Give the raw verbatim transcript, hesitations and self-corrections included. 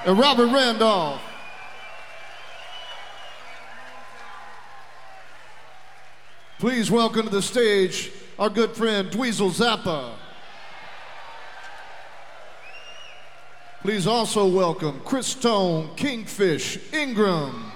and Robert Randolph. Please welcome to the stage our good friend Dweezil Zappa. Please also welcome Chris Tone Kingfish Ingram.